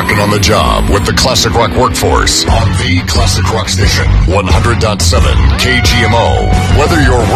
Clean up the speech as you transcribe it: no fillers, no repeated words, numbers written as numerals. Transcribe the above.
rocking on the job with the Classic Rock Workforce on the Classic Rock Station, 100.7 KGMO. Whether you're